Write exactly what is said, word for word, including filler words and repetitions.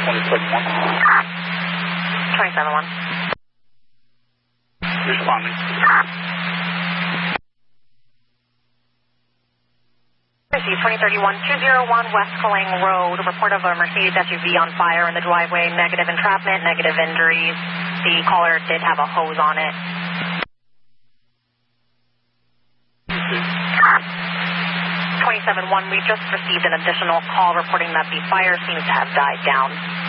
twenty-seven one. twenty-seven one. Responding. twenty thirty-one, two oh one West Killing Road. A report of a Mercedes S U V on fire in the driveway. Negative entrapment, negative injuries. The caller did have a hose on it. twenty-seven one, we just received an additional call reporting that the fire seems to have died down.